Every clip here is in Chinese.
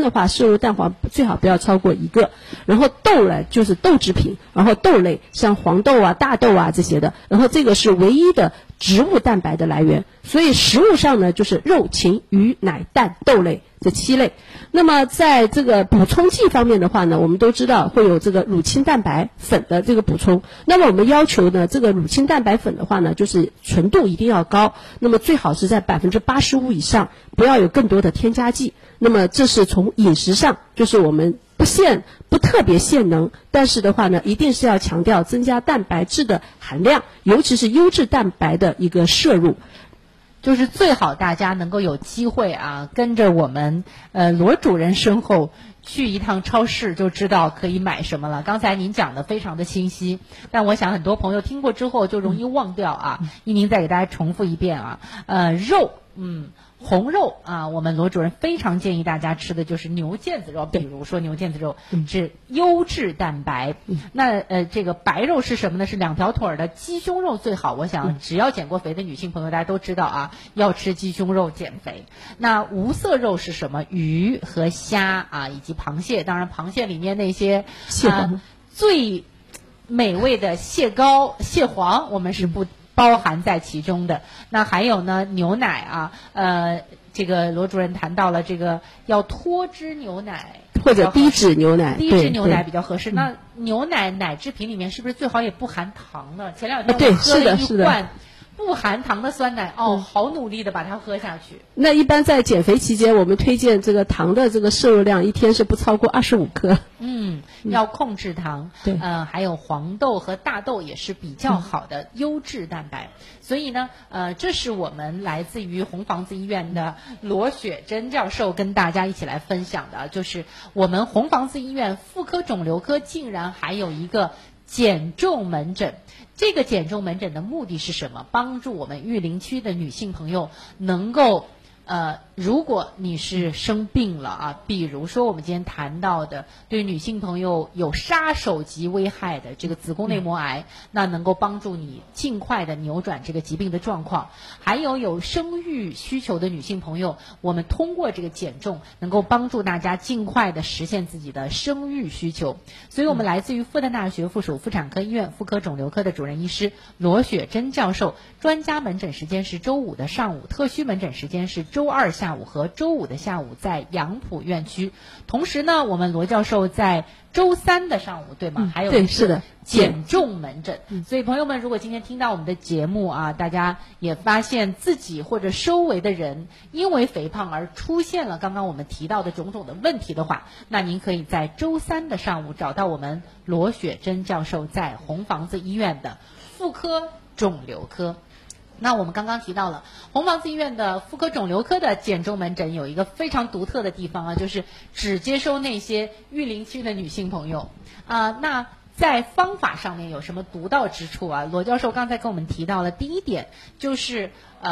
的话，摄入蛋黄最好不要超过1个。然后豆呢，就是豆制品，然后豆类像黄豆啊、大豆啊这些的，然后这个是唯一的植物蛋白的来源。所以食物上呢，就是肉、禽、鱼、奶、蛋、豆类这7类。那么在这个补充剂方面的话呢，我们都知道会有这个乳清蛋白粉的这个补充。那么我们要求呢，这个乳清蛋白粉的话呢，就是纯度一定要高，那么最好是在85%以上，不要有更多的添加剂。那么这是从饮食上，就是我们不特别限能，但是的话呢，一定是要强调增加蛋白质的含量，尤其是优质蛋白的一个摄入。 就是最好大家能够有机会啊，跟着我们罗主任身后去一趟超市，就知道可以买什么了。刚才您讲的非常的清晰，但我想很多朋友听过之后就容易忘掉啊。一宁再给大家重复一遍啊，肉，红肉啊，我们罗主任非常建议大家吃的就是牛腱子肉，比如说牛腱子肉是优质蛋白。那这个白肉是什么呢？是2条腿的鸡胸肉最好。我想只要减过肥的女性朋友大家都知道啊，要吃鸡胸肉减肥。那无色肉是什么？鱼和虾啊，以及螃蟹。当然螃蟹里面那些最美味的蟹膏、蟹黄我们是不包含在其中的。那还有呢，牛奶啊，这个罗主任谈到了这个要脱脂牛奶或者低脂牛奶， 低脂牛奶比较合适。那牛奶奶制品里面是不是最好也不含糖呢？前2天我喝了一罐不含糖的酸奶，好努力的把它喝下去。 那一般在减肥期间，我们推荐这个糖的这个摄入量一天是不超过25克。 要控制糖。 对， 还有黄豆和大豆也是比较好的优质蛋白。所以呢，这是我们来自于红房子医院的罗雪珍教授跟大家一起来分享的，就是我们红房子医院妇科肿瘤科竟然还有一个减重门诊。这个减重门诊的目的是什么？帮助我们育龄期的女性朋友能够如果你是生病了啊，比如说我们今天谈到的对女性朋友有杀手级危害的这个子宫内膜癌，那能够帮助你尽快的扭转这个疾病的状况。还有生育需求的女性朋友，我们通过这个减重能够帮助大家尽快的实现自己的生育需求。所以我们来自于复旦大学附属妇产科医院妇科肿瘤科的主任医师罗雪珍教授，专家门诊时间是周5的上午，特需门诊时间是周2下午和周5的下午，在杨浦院区。同时呢，我们罗教授在周3的上午，对吗？还有对，是的， 减重门诊。所以朋友们，如果今天听到我们的节目啊，大家也发现自己或者周围的人因为肥胖而出现了刚刚我们提到的种种的问题的话，那您可以在周3的上午找到我们罗雪珍教授在红房子医院的妇科肿瘤科。那我们刚刚提到了红房子医院的妇科肿瘤科的减重门诊有一个非常独特的地方啊，就是只接收那些育龄期的女性朋友那在方法上面有什么独到之处啊？罗教授刚才跟我们提到了第一点，就是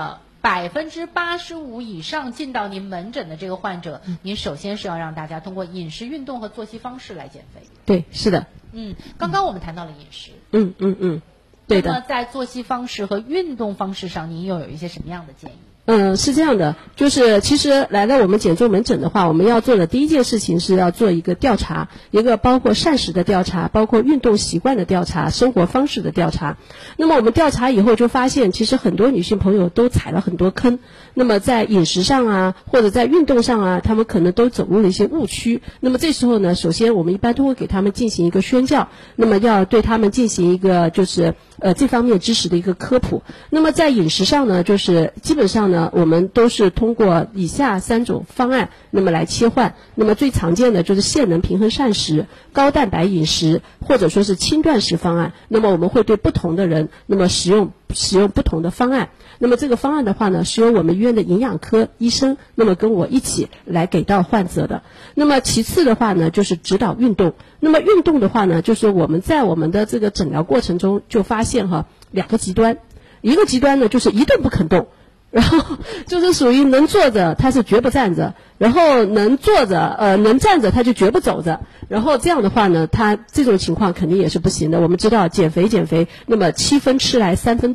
85%以上进到您门诊的这个患者，您首先是要让大家通过饮食、运动和作息方式来减肥。 对，是的。 刚刚我们谈到了饮食。 对的。 那么在作息方式和运动方式上，您又有一些什么样的建议？ 是这样的，就是其实来到我们减重门诊的话，我们要做的第一件事情是要做一个调查，一个包括膳食的调查，包括运动习惯的调查，生活方式的调查。那么我们调查以后就发现，其实很多女性朋友都踩了很多坑。那么在饮食上啊，或者在运动上啊，她们可能都走入了一些误区。那么这时候呢，首先我们一般都会给她们进行一个宣教，那么要对她们进行一个就是这方面知识的一个科普。那么在饮食上呢，就是基本上呢，我们都是通过以下3种方案那么来切换。那么最常见的就是限能平衡膳食、高蛋白饮食，或者说是轻断食方案。那么我们会对不同的人那么使用不同的方案。那么这个方案的话呢，是由我们医院的营养科医生那么跟我一起来给到患者的。那么其次的话呢，就是指导运动。那么运动的话呢，就是我们在我们的这个诊疗过程中就发现2个极端。一个极端呢，就是一动不肯动，然后就是属于能坐着他是绝不站着，然后能坐着能站着他就绝不走着。然后这样的话呢，他这种情况肯定也是不行的。我们知道减肥，那么7分吃来3分动。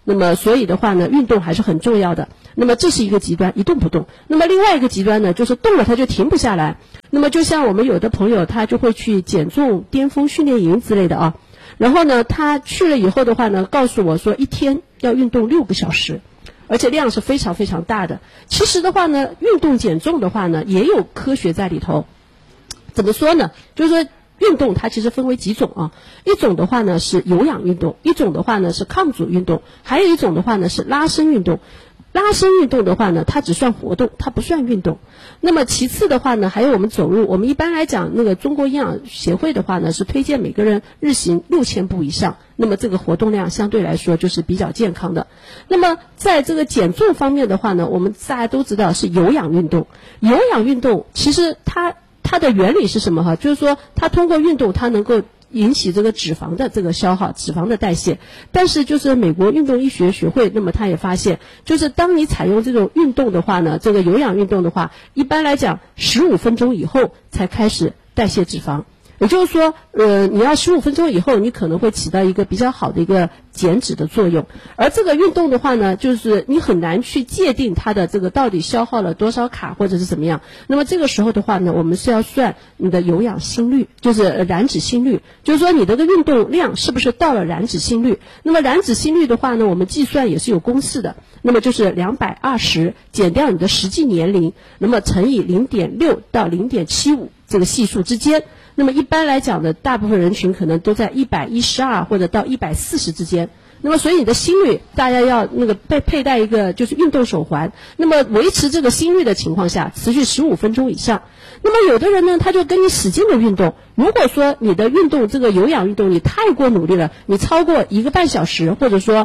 那么所以的话呢，运动还是很重要的。那么这是一个极端，一动不动。那么另外一个极端呢，就是动了它就停不下来。那么就像我们有的朋友，他就会去减重巅峰训练营之类的啊，然后呢，他去了以后的话呢，告诉我说一天要运动6个小时，而且量是非常非常大的。其实的话呢，运动减重的话呢，也有科学在里头。怎么说呢？就是说运动它其实分为几种啊，一种的话呢是有氧运动，一种的话呢是抗阻运动，还有一种的话呢是拉伸运动。拉伸运动的话呢，它只算活动，它不算运动。那么其次的话呢，还有我们走路，我们一般来讲，那个中国营养协会的话呢，是推荐每个人日行6000步以上，那么这个活动量相对来说就是比较健康的。那么在这个减重方面的话呢，我们大家都知道是有氧运动。有氧运动其实它的原理是什么哈？就是说它通过运动，它能够引起这个脂肪的这个消耗，脂肪的代谢。但是就是美国运动医学学会，那么他也发现，就是当你采用这种运动的话呢，这个有氧运动的话，一般来讲15分钟以后才开始代谢脂肪。也就是说，你要15分钟以后，你可能会起到一个比较好的一个减脂的作用。而这个运动的话呢，就是你很难去界定它的这个到底消耗了多少卡或者是怎么样。那么这个时候的话呢，我们是要算你的有氧心率，就是燃脂心率，就是说你这个运动量是不是到了燃脂心率。那么燃脂心率的话呢，我们计算也是有公式的，那么就是220减掉你的实际年龄，那么乘以0.6到0.75这个系数之间。那么一般来讲的，大部分人群可能都在112或者到140之间。那么所以你的心率，大家要那个佩戴一个就是运动手环，那么维持这个心率的情况下，持续15分钟以上。那么有的人呢，他就跟你使劲的运动。如果说你的运动这个有氧运动你太过努力了，你超过1个半小时，或者说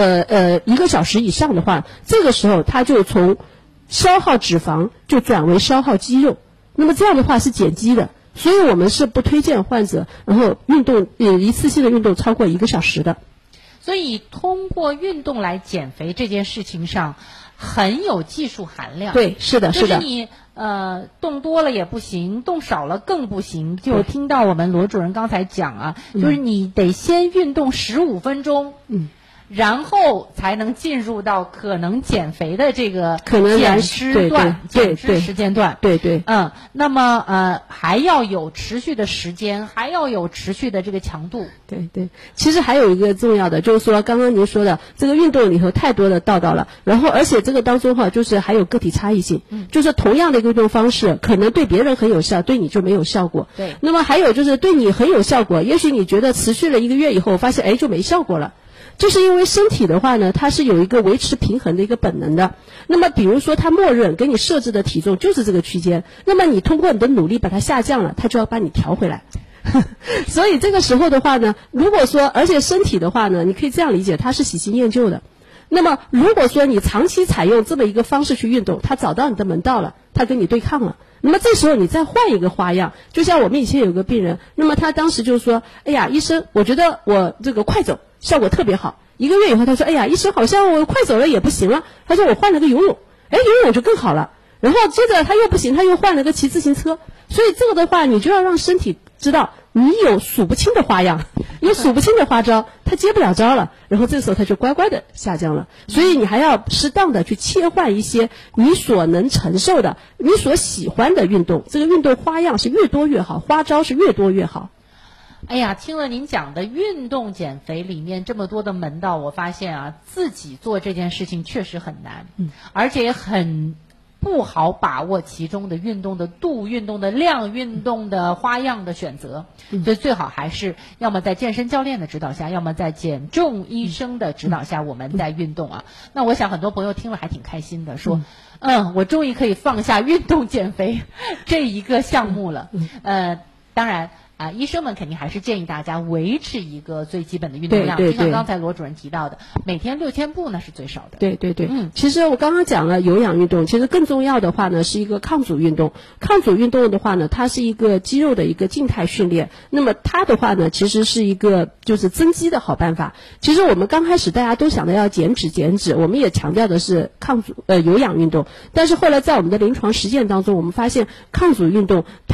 1个小时以上的话，这个时候他就从消耗脂肪就转为消耗肌肉。那么这样的话是减肌的。所以我们是不推荐患者然后运动一次性的运动超过1个小时的。 所以通过运动来减肥这件事情上很有技术含量。 对，是的，是的。 就是你动多了也不行，动少了更不行。就听到我们罗主任刚才讲啊，就是你得先运动15分钟。然后才能进入到可能减肥的这个减脂段、减脂时间段。 对对。 那么还要有持续的时间，还要有持续的这个强度。 对对。其实还有一个重要的，就是说刚刚您说的这个运动里头太多的道道了，然后而且这个当中哈，就是还有个体差异性。就是同样的一个运动方式，可能对别人很有效，对你就没有效果。 对。 那么还有就是对你很有效果，也许你觉得持续了1个月以后，发现就没效果了。就是因为身体的话呢，它是有一个维持平衡的一个本能的。那么比如说它默认给你设置的体重就是这个区间，那么你通过你的努力把它下降了，它就要把你调回来。所以这个时候的话呢，如果说而且身体的话呢，你可以这样理解，它是喜新厌旧的。那么如果说你长期采用这么一个方式去运动，它找到你的门道了，它跟你对抗了，那么这时候你再换一个花样。就像我们以前有个病人，那么他当时就说，哎呀医生，我觉得我这个快走效果特别好。1个月以后他说，哎呀医生，好像我快走了也不行了。他说我换了个游泳，游泳就更好了。然后接着他又不行，他又换了个骑自行车。所以这个的话，你就要让身体知道你有数不清的花样，有数不清的花招，他接不了招了，然后这时候他就乖乖的下降了。所以你还要适当的去切换一些你所能承受的、你所喜欢的运动。这个运动花样是越多越好，花招是越多越好。 哎呀，听了您讲的运动减肥里面这么多的门道，我发现啊，自己做这件事情确实很难，而且也很不好把握其中的运动的度、运动的量、运动的花样的选择。所以最好还是要么在健身教练的指导下，要么在减重医生的指导下，我们在运动啊。那我想很多朋友听了还挺开心的，说我终于可以放下运动减肥这一个项目了。当然医生们肯定还是建议大家维持一个最基本的运动量，就像刚才罗主任提到的，每天6000步那是最少的。 对对对。其实我刚刚讲了有氧运动，其实更重要的话呢是一个抗阻运动。抗阻运动的话呢，它是一个肌肉的一个静态训练，那么它的话呢其实是一个就是增肌的好办法。其实我们刚开始大家都想着要减脂，我们也强调的是抗阻有氧运动，但是后来在我们的临床实践当中，我们发现抗阻运动它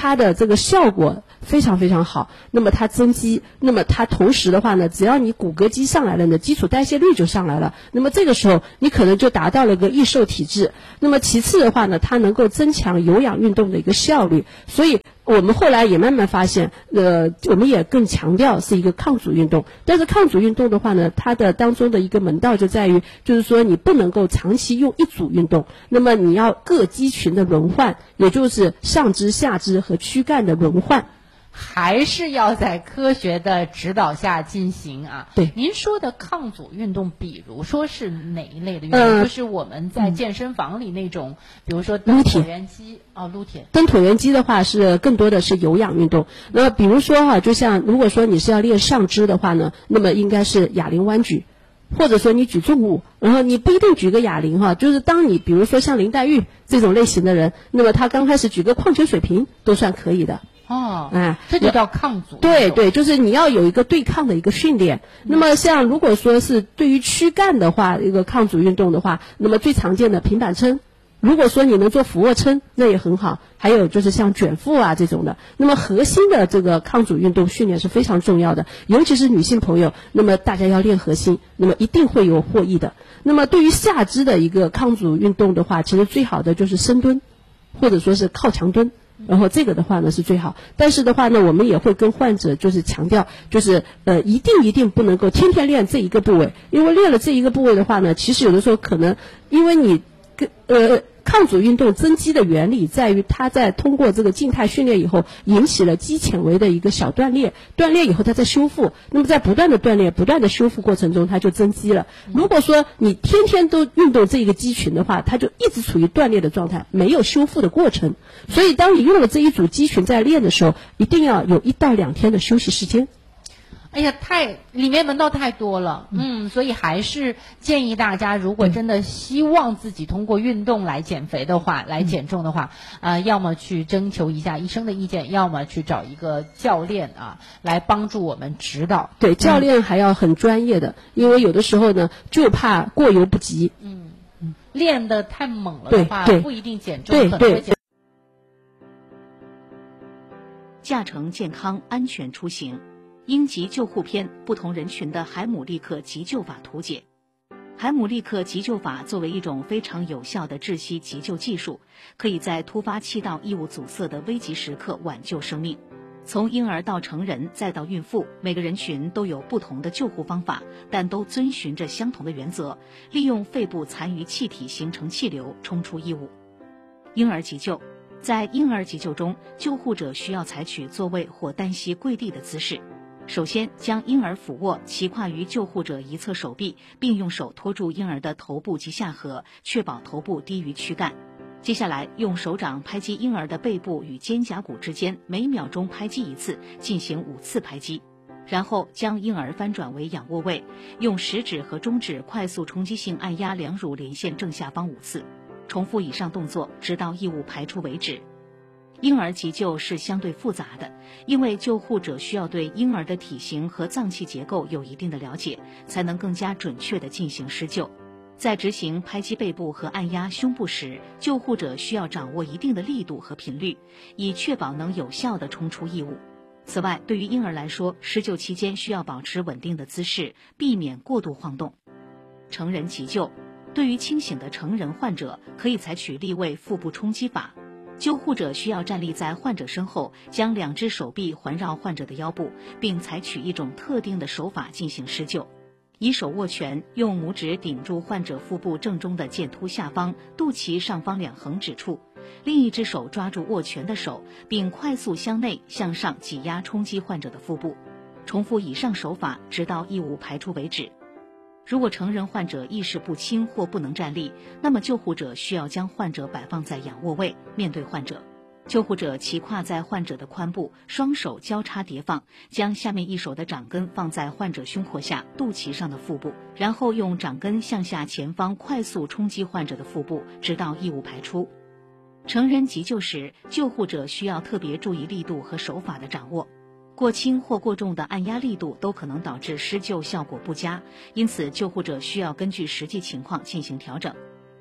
它的这个效果非常非常好。那么它增肌，那么它同时的话呢，只要你骨骼肌上来了呢，基础代谢率就上来了，那么这个时候你可能就达到了个易瘦体质。那么其次的话呢，它能够增强有氧运动的一个效率，所以我们后来也慢慢发现，我们也更强调是一个抗阻运动。但是抗阻运动的话呢，它的当中的一个门道就在于，就是说你不能够长期用一组运动，那么你要各肌群的轮换，也就是上肢、下肢和躯干的轮换。 还是要在科学的指导下进行啊。 对， 您说的抗阻运动，比如说是哪一类的运动？就是我们在健身房里那种，比如说蹬椭圆机撸铁。 蹬椭圆机的话是更多的是有氧运动。那么比如说就像如果说你是要练上肢的话呢，那么应该是哑铃弯举。或者说你举重物，然后你不一定举个哑铃就是当你比如说像林黛玉这种类型的人，那么他刚开始举个矿泉水瓶都算可以的。 这就叫抗阻。 对，就是你要有一个对抗的一个训练。那么像如果说是对于躯干的话，一个抗阻运动的话，那么最常见的平板撑，如果说你能做俯卧撑，那也很好。还有就是像卷腹这种的。那么核心的这个抗阻运动训练是非常重要的，尤其是女性朋友，那么大家要练核心，那么一定会有获益的。那么对于下肢的一个抗阻运动的话，其实最好的就是深蹲，或者说是靠墙蹲。然后这个的话呢是最好，但是的话呢，我们也会跟患者就是强调，就是一定不能够天天练这一个部位，因为练了这一个部位的话呢，其实有的时候可能因为你抗阻运动增肌的原理在于它在通过这个静态训练以后引起了肌纤维的一个小断裂，断裂以后它在修复，那么在不断的锻炼不断的修复过程中它就增肌了。如果说你天天都运动这一个肌群的话，它就一直处于断裂的状态，没有修复的过程。所以当你用了这一组肌群在练的时候，一定要有1到2天的休息时间。 哎呀，里面门道太多了，所以还是建议大家，如果真的希望自己通过运动来减肥的话，来减重的话，要么去征求一下医生的意见，要么去找一个教练来帮助我们指导。 对，教练还要很专业的，因为有的时候呢，就怕过犹不及。 练得太猛了的话，不一定减重，可能会减。 驾乘健康安全出行。应急救护篇不同人群的海姆立克急救法图解。海姆立克急救法作为一种非常有效的窒息急救技术，可以在突发气道异物阻塞的危急时刻挽救生命。从婴儿到成人再到孕妇，每个人群都有不同的救护方法，但都遵循着相同的原则，利用肺部残余气体形成气流冲出异物。婴儿急救。在婴儿急救中，救护者需要采取坐位或单膝跪地的姿势。首先将婴儿俯卧，骑跨于救护者一侧手臂，并用手托住婴儿的头部及下颌，确保头部低于躯干。接下来用手掌拍击婴儿的背部与肩胛骨之间，每秒钟拍击1次，进行5次拍击。然后将婴儿翻转为仰卧位，用食指和中指快速冲击性按压两乳连线正下方5次，重复以上动作直到异物排出为止。婴儿急救是相对复杂的，因为救护者需要对婴儿的体型和脏器结构有一定的了解，才能更加准确地进行施救。在执行拍击背部和按压胸部时，救护者需要掌握一定的力度和频率，以确保能有效地冲出异物。此外，对于婴儿来说，施救期间需要保持稳定的姿势，避免过度晃动。成人急救，对于清醒的成人患者，可以采取立位腹部冲击法。救护者需要站立在患者身后，将2只手臂环绕患者的腰部，并采取一种特定的手法进行施救。以手握拳，用拇指顶住患者腹部正中的剑突下方、肚脐上方2横指处，另一只手抓住握拳的手，并快速向内向上挤压冲击患者的腹部。重复以上手法，直到异物排出为止。如果成人患者意识不清或不能站立，那么救护者需要将患者摆放在仰卧位，面对患者。救护者骑跨在患者的髋部，双手交叉叠放，将下面一手的掌根放在患者胸廓下肚脐上的腹部，然后用掌根向下前方快速冲击患者的腹部，直到异物排出。成人急救时，救护者需要特别注意力度和手法的掌握。过轻或过重的按压力度都可能导致施救效果不佳，因此救护者需要根据实际情况进行调整。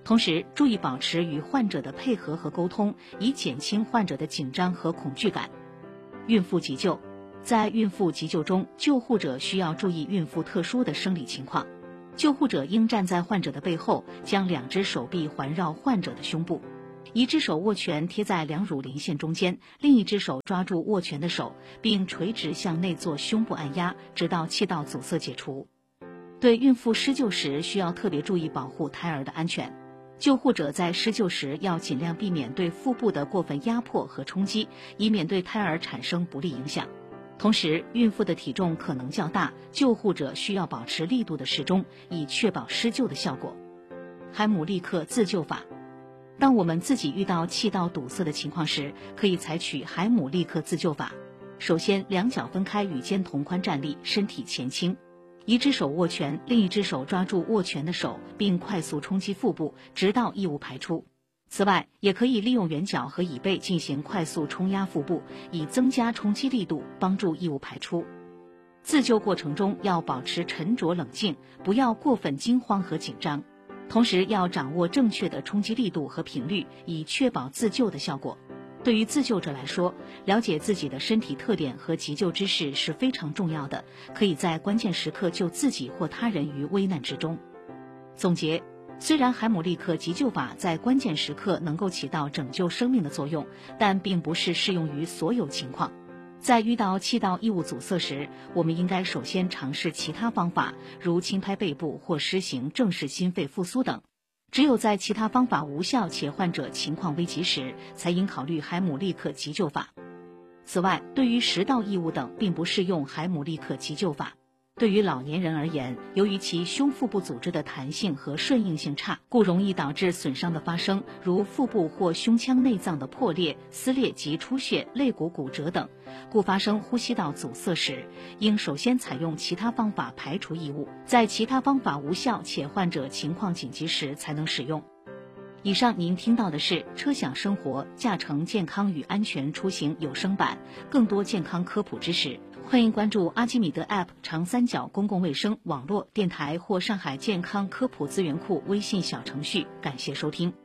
同时，注意保持与患者的配合和沟通，以减轻患者的紧张和恐惧感。孕妇急救，在孕妇急救中，救护者需要注意孕妇特殊的生理情况。救护者应站在患者的背后，将2只手臂环绕患者的胸部，一只手握拳贴在两乳连线中间，另一只手抓住握拳的手，并垂直向内做胸部按压，直到气道阻塞解除。对孕妇施救时，需要特别注意保护胎儿的安全。救护者在施救时要尽量避免对腹部的过分压迫和冲击，以免对胎儿产生不利影响。同时，孕妇的体重可能较大，救护者需要保持力度的适中，以确保施救的效果。海姆立克自救法。当我们自己遇到气道堵塞的情况时，可以采取海姆立克自救法。首先，2脚分开与肩同宽站立，身体前倾，一只手握拳，另一只手抓住握拳的手，并快速冲击腹部，直到异物排出。此外，也可以利用圆脚和椅背进行快速冲压腹部，以增加冲击力度，帮助异物排出。自救过程中要保持沉着冷静，不要过分惊慌和紧张，同时要掌握正确的冲击力度和频率，以确保自救的效果。对于自救者来说，了解自己的身体特点和急救知识是非常重要的，可以在关键时刻救自己或他人于危难之中。总结，虽然海姆立克急救法在关键时刻能够起到拯救生命的作用，但并不是适用于所有情况。在遇到气道异物阻塞时，我们应该首先尝试其他方法，如轻拍背部或施行正式心肺复苏等。只有在其他方法无效且患者情况危急时，才应考虑海姆立克急救法。此外，对于食道异物等并不适用海姆立克急救法。对于老年人而言，由于其胸腹部组织的弹性和顺应性差，故容易导致损伤的发生，如腹部或胸腔内脏的破裂、撕裂及出血、肋骨骨折等。故发生呼吸道阻塞时，应首先采用其他方法排除异物，在其他方法无效且患者情况紧急时才能使用。以上您听到的是车享生活驾乘健康与安全出行有声版，更多健康科普知识，欢迎关注阿基米德 App 长三角公共卫生网络电台或上海健康科普资源库微信小程序。感谢收听。